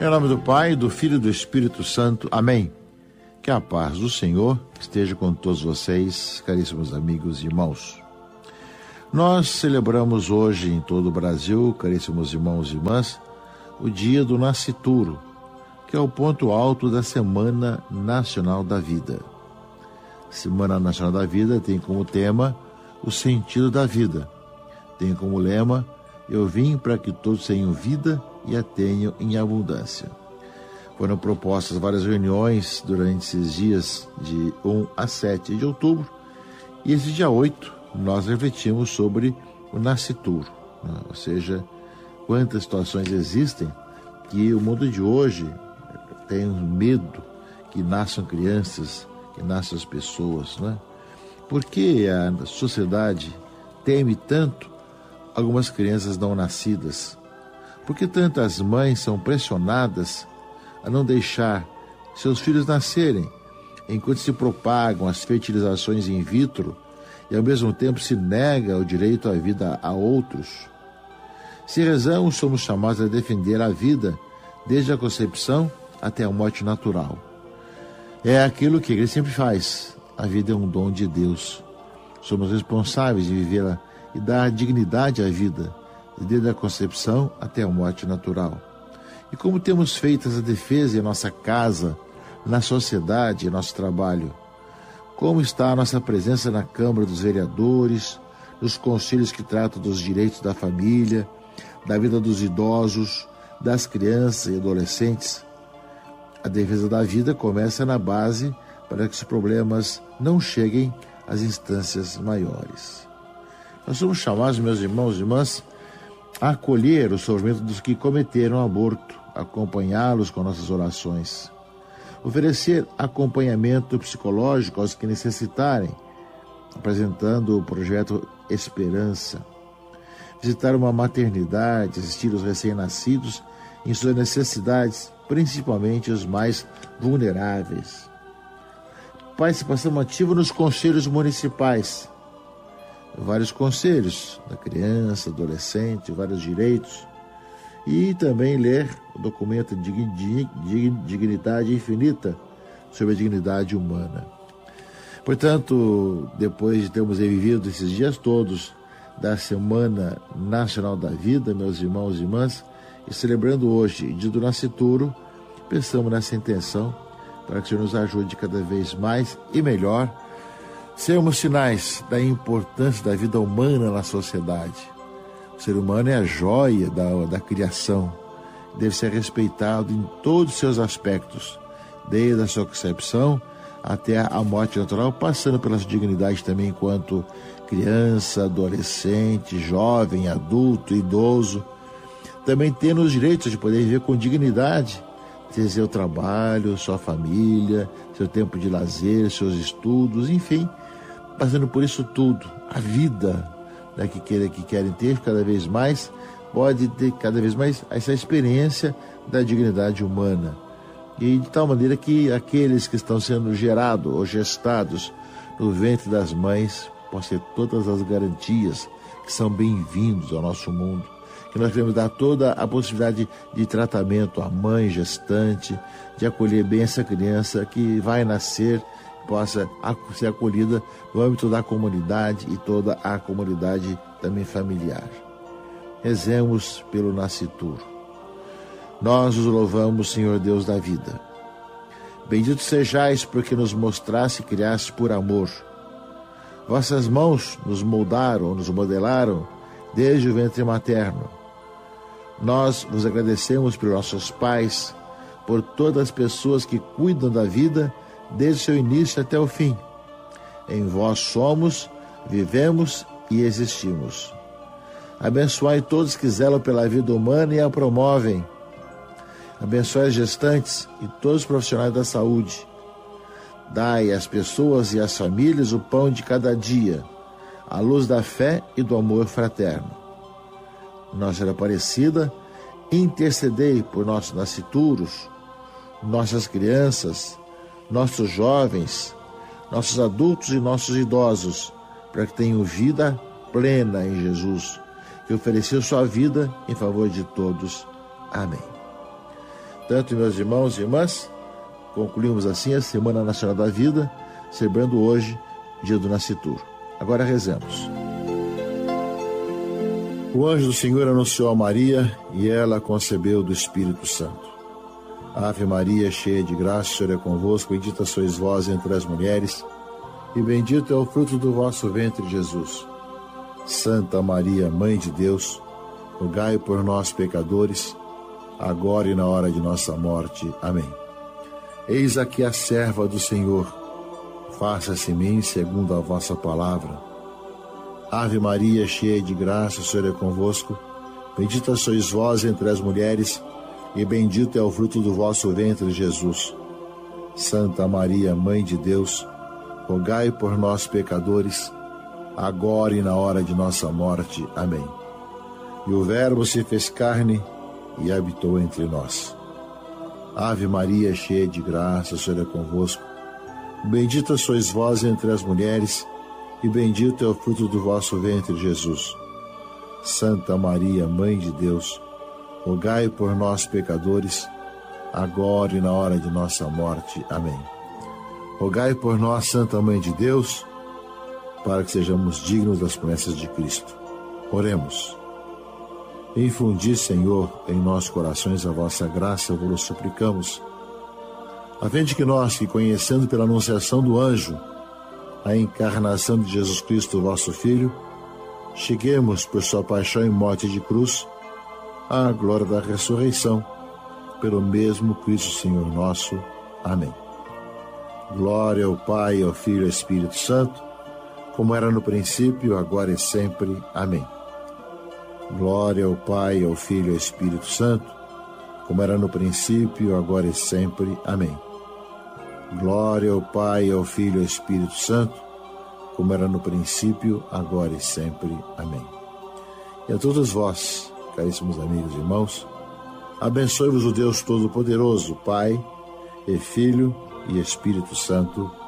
Em nome do Pai, do Filho e do Espírito Santo. Amém. Que a paz do Senhor esteja com todos vocês, caríssimos amigos e irmãos. Nós celebramos hoje em todo o Brasil, caríssimos irmãos e irmãs, o dia do Nascituro, que é o ponto alto da Semana Nacional da Vida. Semana Nacional da Vida tem como tema o sentido da vida. Tem como lema: eu vim para que todos tenham vida e a tenham em abundância. Foram propostas várias reuniões durante esses dias de 1 a 7 de outubro, e esse dia 8 nós refletimos sobre o nascituro, né? Ou seja, quantas situações existem que o mundo de hoje tem medo que nasçam crianças, que nasçam as pessoas, né? Por que a sociedade teme tanto algumas crianças não nascidas? Por que tantas mães são pressionadas a não deixar seus filhos nascerem, enquanto se propagam as fertilizações in vitro e ao mesmo tempo se nega o direito à vida a outros? Se rezamos, somos chamados a defender a vida desde a concepção até a morte natural. É aquilo que a Igreja sempre faz. A vida é um dom de Deus. Somos responsáveis de vivê-la e dar dignidade à vida, desde a concepção até a morte natural. E como temos feito essa defesa em nossa casa, na sociedade, em nosso trabalho? Como está a nossa presença na Câmara dos Vereadores, nos conselhos que tratam dos direitos da família, da vida dos idosos, das crianças e adolescentes? A defesa da vida começa na base para que os problemas não cheguem às instâncias maiores. Nós somos chamados, meus irmãos e irmãs, a acolher o sofrimento dos que cometeram aborto, acompanhá-los com nossas orações, oferecer acompanhamento psicológico aos que necessitarem, apresentando o projeto Esperança, visitar uma maternidade, assistir os recém-nascidos em suas necessidades, principalmente os mais vulneráveis. Participação ativa nos conselhos municipais, vários conselhos da criança, adolescente, vários direitos, e também ler o documento Dignidade Infinita sobre a dignidade humana. Portanto, depois de termos vivido esses dias todos da Semana Nacional da Vida, meus irmãos e irmãs, e celebrando hoje, dia do Nascituro, pensamos nessa intenção para que o Senhor nos ajude cada vez mais e melhor sermos sinais da importância da vida humana na sociedade. O ser humano é a joia da criação, deve ser respeitado em todos os seus aspectos, desde a sua concepção até a morte natural, passando pela sua dignidade também enquanto criança, adolescente, jovem, adulto, idoso, também tendo os direitos de poder viver com dignidade, ter seu trabalho, sua família, seu tempo de lazer, seus estudos, enfim, passando por isso tudo. A vida, né, que querem ter cada vez mais, pode ter cada vez mais essa experiência da dignidade humana. E de tal maneira que aqueles que estão sendo gerados ou gestados no ventre das mães possam ter todas as garantias que são bem-vindos ao nosso mundo. Que nós queremos dar toda a possibilidade de tratamento à mãe gestante, de acolher bem essa criança que vai nascer, possa ser acolhida no âmbito da comunidade e toda a comunidade também familiar. Rezemos pelo nascituro. Nós os louvamos, Senhor Deus da vida. Bendito sejais porque nos mostraste e criaste por amor. Vossas mãos nos moldaram, nos modelaram desde o ventre materno. Nós vos agradecemos pelos nossos pais, por todas as pessoas que cuidam da vida desde o seu início até o fim. Em vós somos, vivemos e existimos. Abençoai todos que zelam pela vida humana e a promovem. Abençoai as gestantes e todos os profissionais da saúde. Dai às pessoas e às famílias o pão de cada dia, a luz da fé e do amor fraterno. Nossa Senhora Aparecida, intercedei por nossos nascituros, nossas crianças, nossos jovens, nossos adultos e nossos idosos, para que tenham vida plena em Jesus, que ofereceu sua vida em favor de todos. Amém. Portanto, meus irmãos e irmãs, concluímos assim a Semana Nacional da Vida, celebrando hoje, dia do nascituro. Agora rezemos. O anjo do Senhor anunciou a Maria e ela concebeu do Espírito Santo. Ave Maria, cheia de graça, o Senhor é convosco, bendita sois vós entre as mulheres, e bendito é o fruto do vosso ventre, Jesus. Santa Maria, Mãe de Deus, rogai por nós, pecadores, agora e na hora de nossa morte. Amém. Eis aqui a serva do Senhor, faça-se em mim segundo a vossa palavra. Ave Maria, cheia de graça, o Senhor é convosco, bendita sois vós entre as mulheres, e bendito é o fruto do vosso ventre, Jesus. Santa Maria, Mãe de Deus, rogai por nós, pecadores, agora e na hora de nossa morte. Amém. E o Verbo se fez carne e habitou entre nós. Ave Maria, cheia de graça, o Senhor é convosco. Bendita sois vós entre as mulheres, e bendito é o fruto do vosso ventre, Jesus. Santa Maria, Mãe de Deus, rogai por nós, pecadores, agora e na hora de nossa morte. Amém. Rogai por nós, Santa Mãe de Deus, para que sejamos dignos das promessas de Cristo. Oremos. Infundi, Senhor, em nossos corações a vossa graça, vos suplicamos, a fim de que nós, que conhecendo pela anunciação do anjo a encarnação de Jesus Cristo, vosso Filho, cheguemos por sua paixão e morte de cruz à glória da ressurreição, pelo mesmo Cristo Senhor nosso. Amém. Glória ao Pai, ao Filho e ao Espírito Santo, como era no princípio, agora e sempre. Amém. Glória ao Pai, ao Filho e ao Espírito Santo, como era no princípio, agora e sempre. Amém. Glória ao Pai, ao Filho e ao Espírito Santo, como era no princípio, agora e sempre. Amém. E a todos vós, caríssimos amigos e irmãos, abençoe-vos o Deus Todo-Poderoso, Pai e Filho e Espírito Santo.